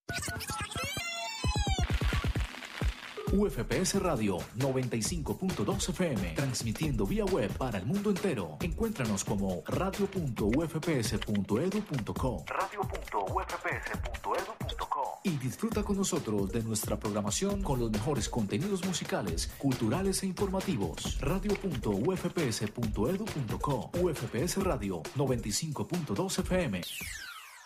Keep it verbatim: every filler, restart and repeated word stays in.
U F P S Radio noventa y cinco punto dos F M, transmitiendo vía web para el mundo entero. Encuéntranos como radio punto u f p s punto e d u punto co. radio punto u f p s punto e d u punto co. Y disfruta con nosotros de nuestra programación con los mejores contenidos musicales, culturales e informativos. radio punto u f p s punto e d u punto co. U F P S Radio noventa y cinco punto dos F M.